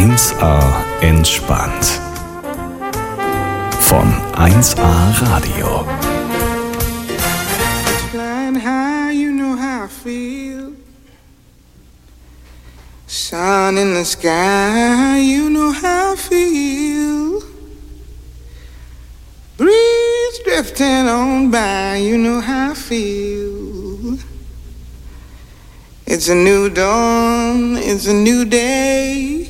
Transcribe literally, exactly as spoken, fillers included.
eins A entspannt. Von eins A Radio. Flying high, you know how I feel. Sun in the sky, you know how I feel. Breeze drifting on by, you know how I feel. It's a new dawn, it's a new day.